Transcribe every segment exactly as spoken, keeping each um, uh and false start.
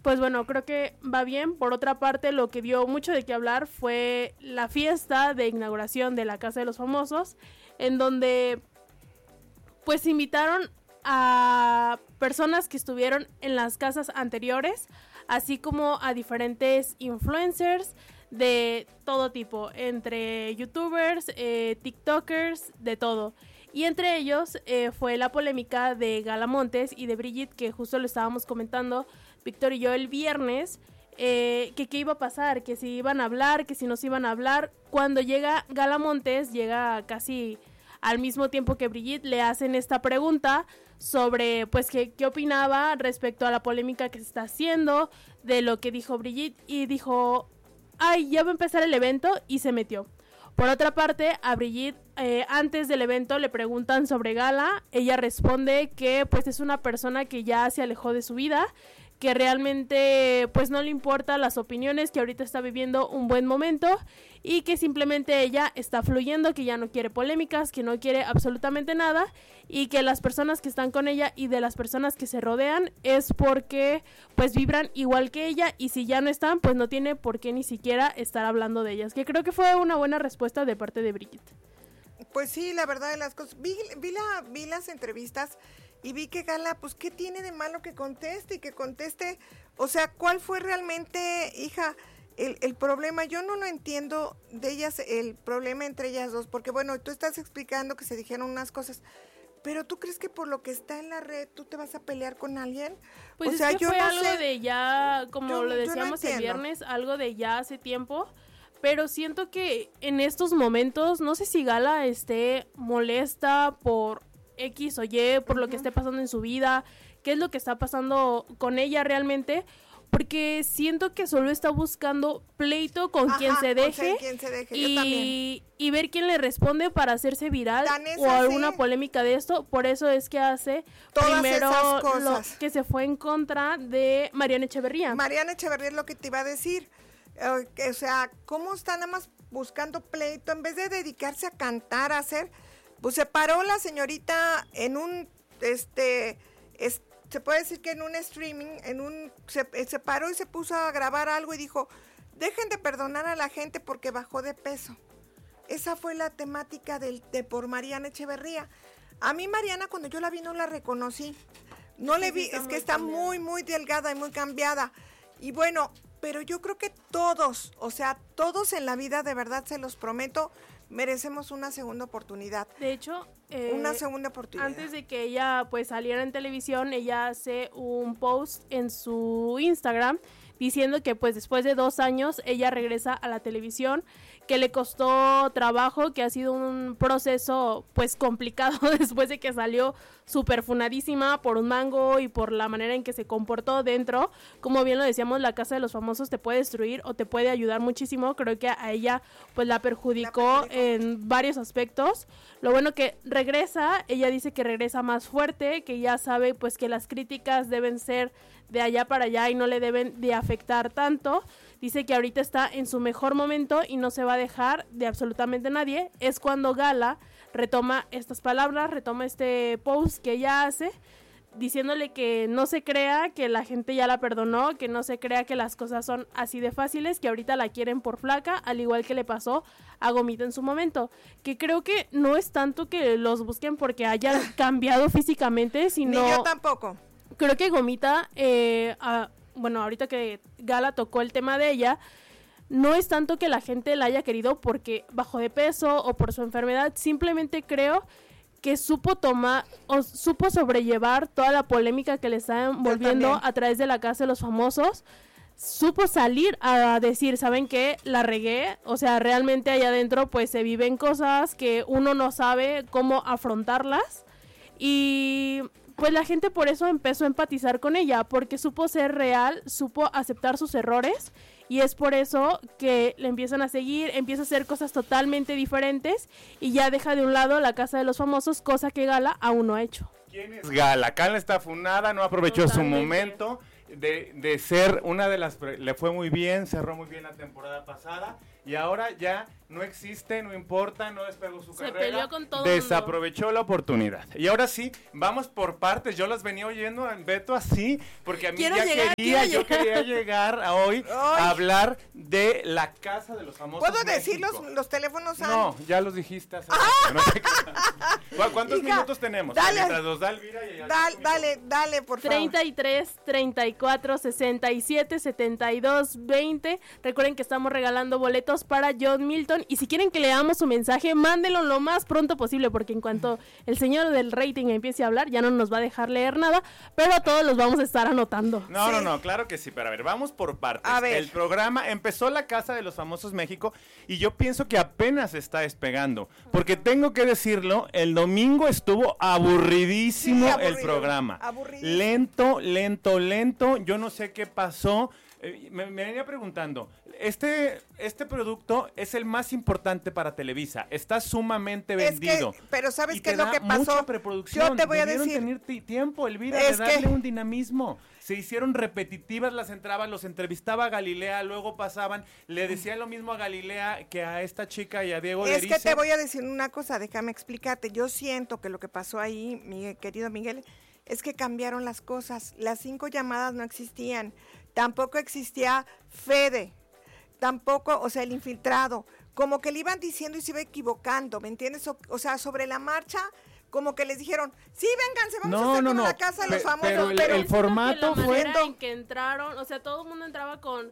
pues bueno, creo que va bien. Por otra parte, lo que dio mucho de qué hablar fue la fiesta de inauguración de la Casa de los Famosos, en donde pues invitaron a personas que estuvieron en las casas anteriores, así como a diferentes influencers de todo tipo, entre youtubers, eh, tiktokers, de todo. Y entre ellos eh, fue la polémica de Gala Montes y de Brigitte, que justo lo estábamos comentando Víctor y yo el viernes, eh, que qué iba a pasar, que si iban a hablar, que si no se iban a hablar. Cuando llega Gala Montes, llega casi al mismo tiempo que Brigitte, le hacen esta pregunta sobre pues qué, qué opinaba respecto a la polémica que se está haciendo, de lo que dijo Brigitte, y dijo, ay, ya va a empezar el evento, y se metió. Por otra parte, a Brigitte, eh, antes del evento le preguntan sobre Gala, ella responde que pues es una persona que ya se alejó de su vida, que realmente pues no le importan las opiniones, que ahorita está viviendo un buen momento y que simplemente ella está fluyendo, que ya no quiere polémicas, que no quiere absolutamente nada, y que las personas que están con ella y de las personas que se rodean es porque pues vibran igual que ella, y si ya no están pues no tiene por qué ni siquiera estar hablando de ellas, que creo que fue una buena respuesta de parte de Brigitte. Pues sí, la verdad de las cosas, vi, vi, la, vi las entrevistas y vi que Gala, pues ¿qué tiene de malo que conteste y que conteste? O sea, ¿cuál fue realmente, hija, el, el problema? Yo no lo entiendo de ellas, el problema entre ellas dos, porque bueno, tú estás explicando que se dijeron unas cosas, pero ¿tú crees que por lo que está en la red tú te vas a pelear con alguien? Pues o es sea, que yo fue no algo sé. de ya, como Yo- lo yo no decíamos el entiendo. viernes, algo de ya hace tiempo, pero siento que en estos momentos, no sé si Gala esté molesta por X o Y, por lo que esté pasando en su vida, qué es lo que está pasando con ella realmente, porque siento que solo está buscando pleito con Ajá, quien se o sea, deje, quien se deje, yo también. y, y ver quién le responde para hacerse viral Tan es o alguna así. polémica de esto. Por eso es que hace Todas primero esas lo cosas. que se fue en contra de Mariana Echeverría. Mariana Echeverría es lo que te iba a decir. Eh, que, o sea, ¿cómo está nada más buscando pleito? En vez de dedicarse a cantar, a hacer, pues se paró la señorita en un, este, es- se puede decir que en un streaming, en un, se, eh, se paró y se puso a grabar algo y dijo, dejen de perdonar a la gente porque bajó de peso. Esa fue la temática del, de por Mariana Echeverría. A mí Mariana, cuando yo la vi, no la reconocí. No Sí, le sí, vi, está es que muy está cambiada. muy, muy delgada y muy cambiada. Y bueno, pero yo creo que todos, o sea, todos en la vida, de verdad se los prometo, merecemos una segunda oportunidad. De hecho, eh, Una segunda oportunidad. antes de que ella pues saliera en televisión, ella hace un post en su Instagram diciendo que pues después de dos años ella regresa a la televisión, que le costó trabajo, que ha sido un proceso pues complicado después de que salió súper funadísima por un mango y por la manera en que se comportó dentro. Como bien lo decíamos, la Casa de los Famosos te puede destruir o te puede ayudar muchísimo. Creo que a ella pues la perjudicó, La perjudicó. en varios aspectos. Lo bueno que regresa, ella dice que regresa más fuerte, que ya sabe pues que las críticas deben ser de allá para allá y no le deben de afectar tanto. Dice que ahorita está en su mejor momento y no se va a dejar de absolutamente nadie. Es cuando Gala retoma estas palabras, retoma este post que ella hace, diciéndole que no se crea que la gente ya la perdonó, que no se crea que las cosas son así de fáciles, que ahorita la quieren por flaca, al igual que le pasó a Gomita en su momento. Que creo que no es tanto que los busquen porque hayan cambiado físicamente, sino... Ni yo tampoco. Creo que Gomita, eh, ah, bueno, ahorita que Gala tocó el tema de ella, no es tanto que la gente la haya querido porque bajó de peso o por su enfermedad, simplemente creo que supo tomar o supo sobrellevar toda la polémica que le está envolviendo también. a través de la Casa de los Famosos. Supo salir a decir, ¿saben qué? La regué. O sea, realmente allá adentro pues se viven cosas que uno no sabe cómo afrontarlas. Y pues la gente por eso empezó a empatizar con ella, porque supo ser real, supo aceptar sus errores, y es por eso que le empiezan a seguir, empieza a hacer cosas totalmente diferentes y ya deja de un lado la Casa de los Famosos, cosa que Gala aún no ha hecho. ¿Quién es Gala? Gala está funada, no aprovechó Totalmente. su momento de, de ser una de las... pre- Le fue muy bien, cerró muy bien la temporada pasada y ahora ya no existe, no importa, no despegó su Se carrera. peleó con todo Desaprovechó la oportunidad. Y ahora sí, vamos por partes. Yo las venía oyendo en Beto así, porque a mí Quiero ya llegar, quería, quiero yo llegar. quería llegar a hoy Ay. a hablar de la Casa de los Famosos ¿Puedo decir México. los, los teléfonos? Ana? No, ya los dijiste hace rato, no te creas. ¿Cu- ¿Cuántos Hija, minutos tenemos? dale. Mientras los da Elvira y al Dale, técnico. dale, dale, por favor. treinta y tres, treinta y cuatro, sesenta y siete, setenta y dos, veinte. Recuerden que estamos regalando boletos para John Milton. Y si quieren que leamos su mensaje, mándenlo lo más pronto posible, porque en cuanto el señor del rating empiece a hablar, ya no nos va a dejar leer nada, pero todos los vamos a estar anotando. No, Sí. no, no, claro que sí, pero a ver, vamos por partes. A ver. El programa empezó la Casa de los Famosos México y yo pienso que apenas está despegando, porque tengo que decirlo, el domingo estuvo aburridísimo Sí, aburrido, el programa. aburridísimo. Lento, lento, lento, yo no sé qué pasó. Eh, Me, me venía preguntando, este, este producto es el más importante para Televisa, está sumamente Es que, vendido. pero ¿sabes y qué te es lo da que pasó? mucha preproducción. Yo te voy a Debieron decir. tener ti- tiempo, Elvira, Es de darle que- un dinamismo. Se hicieron repetitivas las entradas, los entrevistaba a Galilea, luego pasaban, le decían lo mismo a Galilea que a esta chica y a Diego Es Lerice. que te voy a decir una cosa, déjame explicarte. Yo siento que lo que pasó ahí, mi querido Miguel, es que cambiaron las cosas. Las cinco llamadas no existían. Tampoco existía Fede. Tampoco, o sea, el infiltrado. Como que le iban diciendo y se iba equivocando, ¿me entiendes? O, o sea, sobre la marcha, como que les dijeron, sí, vénganse, vamos No, a hacer no, como no, la casa de pe- los famosos. pero el- pero el formato que la fue- manera en que entraron, o sea, todo el mundo entraba con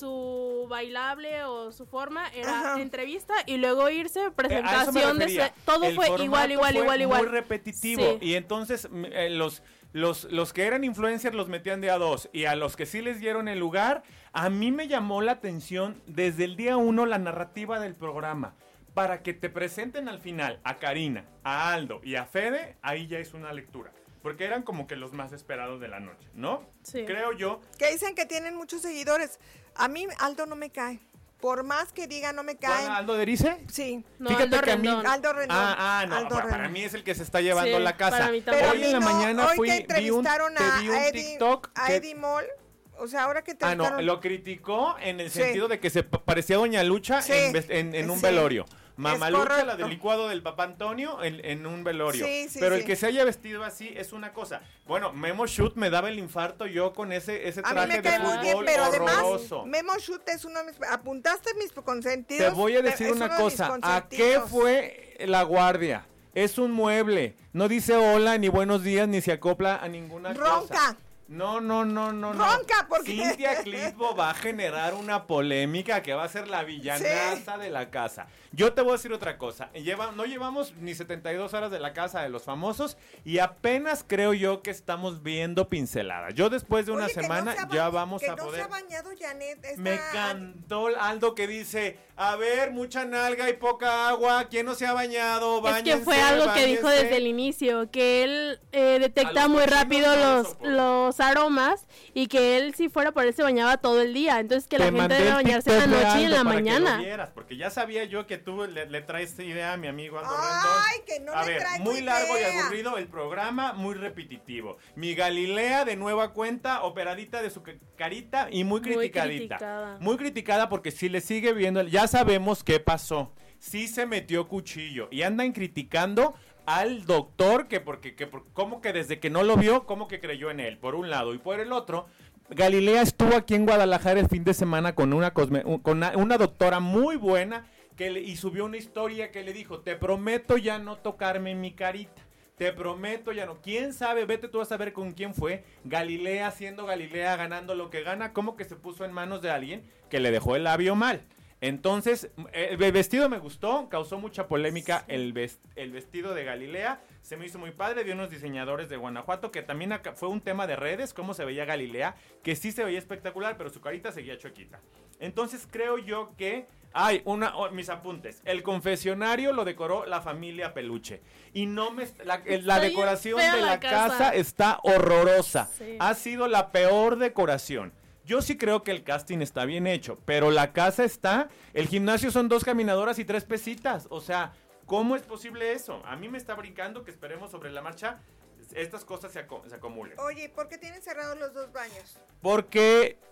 su bailable o su forma, era Ajá. entrevista y luego irse, Eh, a eso me presentación de refería. se- todo El fue formato igual, igual, fue igual, igual. muy repetitivo. Sí. Y entonces mm, eh, los, los, los que eran influencers los metían de a dos. Y a los que sí les dieron el lugar, a mí me llamó la atención desde el día uno la narrativa del programa. Para que te presenten al final a Karina, a Aldo y a Fede, ahí ya es una lectura. Porque eran como que los más esperados de la noche, ¿no? Sí. Creo yo. que dicen que tienen muchos seguidores. A mí Aldo no me cae. Por más que diga no me cae. ¿Cuál, Aldo Derice? Sí. No, Fíjate Aldo que a mí- Rendón. Aldo Rendón. Ah, ah, no, Aldo para, para Rendón. mí es el que se está llevando Sí, la casa. para mí también. Pero a Hoy mí en la no, mañana hoy fui, que vi un, entrevistaron te a, vi un a Eddie, TikTok a que- Eddie Moll, o sea, ahora que Ah, no, entrevistaron... lo criticó en el Sí. sentido de que se pa- parecía Doña Lucha Sí, en, ves- en- en un sí. velorio. Mamalucha, la correcto. del licuado del papá Antonio, en, en un velorio. Sí, sí, Pero sí. el que se haya vestido así es una cosa. Bueno, Memo Shoot me daba el infarto yo con ese, ese A traje mí me cae de muy bien, fútbol pero además horroroso. Memo Shoot es uno de mis... Apuntaste mis consentidos. Te voy a decir es una uno de mis cosa, ¿a qué consentidos. fue la guardia? Es un mueble, no dice hola, ni buenos días, ni se acopla a ninguna Ronca. cosa. No, no, no, no, no. Ronca, porque- Cintia Clitbo va a generar una polémica que va a ser la villanaza de la casa. Yo te voy a decir otra cosa. Lleva, no llevamos ni setenta y dos horas de la casa de los famosos y apenas creo yo que estamos viendo pinceladas. Yo después de una Oye, que no semana se ha ya ba- vamos que a no poder... se ha bañado Janet. esta- Me cantó Aldo que dice, a ver, mucha nalga y poca agua, ¿quién no se ha bañado? Es Báñense, que fue algo que dijo báñense". desde el inicio, que él eh, A detecta los muy cochinos rápido no los los, soporto. los aromas y que él si fuera por él se bañaba todo el día, entonces que la Te gente mandé debe el bañarse en la TikTok de noche y en Aldo la para que lo mañana. vieras, porque ya sabía yo que tú le, le traes idea a mi amigo Aldo Rendón. Ay, que no A le ver, traigo muy largo y idea. aburrido el programa, muy repetitivo. Mi Galilea de nueva cuenta, operadita de su ca- carita y muy Muy criticadita. criticada. Muy criticada porque si le sigue viendo, ya sabemos qué pasó. Sí se metió cuchillo y andan criticando al doctor que porque que por- como que desde que no lo vio, como que creyó en él, por un lado, y por el otro, Galilea estuvo aquí en Guadalajara el fin de semana con una cosme- un- con una, una doctora muy buena que le- y subió una historia que le dijo, te prometo ya no tocarme en mi carita. Te prometo ya no. ¿Quién sabe? Vete tú a saber con quién fue. Galilea siendo Galilea, ganando lo que gana. ¿Cómo que se puso en manos de alguien que le dejó el labio mal? Entonces, el vestido me gustó, causó mucha polémica el, ves- el vestido de Galilea, se me hizo muy padre, de unos diseñadores de Guanajuato, que también acá fue un tema de redes, cómo se veía Galilea, que sí se veía espectacular, pero su carita seguía chuequita. Entonces creo yo que, ay, una, oh, mis apuntes, el confesionario lo decoró la familia Peluche, y no me, la, el- la Está bien decoración fea de la la casa. casa está horrorosa, Sí. ha sido la peor decoración. Yo sí creo que el casting está bien hecho, pero la casa está, el gimnasio son dos caminadoras y tres pesitas, o sea, ¿cómo es posible eso? A mí me está brincando que esperemos sobre la marcha estas cosas se, aco- se acumulen. Oye, ¿por qué tienen cerrados los dos baños? Porque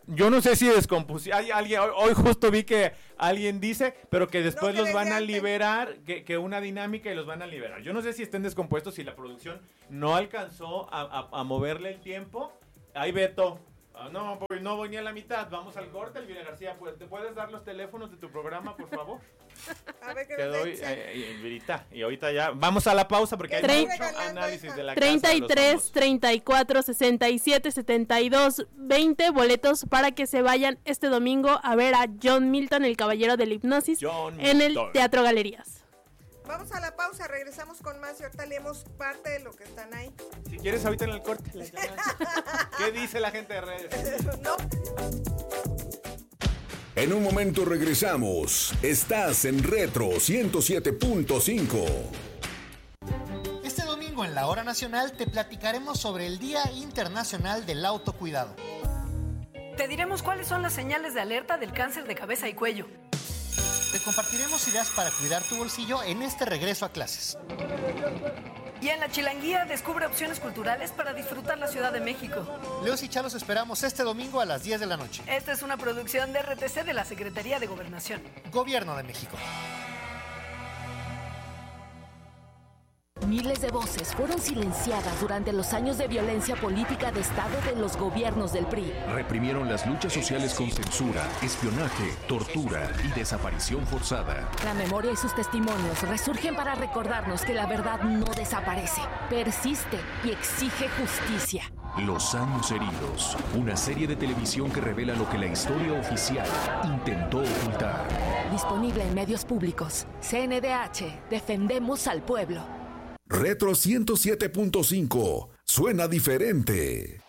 yo no sé si descompusieron, hay alguien, hoy, hoy justo vi que alguien dice, pero que después No, que los van a desde antes. liberar, que, que una dinámica y los van a liberar. Yo no sé si estén descompuestos, si la producción no alcanzó a, a, a moverle el tiempo. Ahí Beto. Ah, no, pues no voy ni a la mitad. Vamos al corte, Elvira García. pues, ¿Te puedes dar los teléfonos de tu programa, por favor? A ver, que Te nos doy, echen. eh, eh, Elvirita. Y ahorita ya vamos a la pausa porque hay Trein- mucho regalando, análisis hija. de la treinta casa de y los tres, famosos. treinta y cuatro, sesenta y siete, setenta y dos, veinte boletos para que se vayan este domingo a ver a John Milton, el caballero de la hipnosis, John en el Milton. Teatro Galerías. Vamos a la pausa, regresamos con más y ahorita leemos parte de lo que están ahí. Si quieres ahorita en el corte. las llamadas. ¿Qué dice la gente de redes? No. En un momento regresamos. Estás en Retro ciento siete punto cinco. Este domingo en la Hora Nacional te platicaremos sobre el Día Internacional del Autocuidado. Te diremos cuáles son las señales de alerta del cáncer de cabeza y cuello. Te compartiremos ideas para cuidar tu bolsillo en este regreso a clases. Y en la Chilanguía descubre opciones culturales para disfrutar la Ciudad de México. Leos y Chalos esperamos este domingo a las diez de la noche. Esta es una producción de R T C de la Secretaría de Gobernación. Gobierno de México. Miles de voces fueron silenciadas durante los años de violencia política de Estado de los gobiernos del P R I. Reprimieron las luchas sociales con censura, espionaje, tortura y desaparición forzada. La memoria y sus testimonios resurgen para recordarnos que la verdad no desaparece, persiste y exige justicia. Los años heridos, una serie de televisión que revela lo que la historia oficial intentó ocultar. Disponible en medios públicos. C N D H, defendemos al pueblo. Retro ciento siete punto cinco. Suena diferente.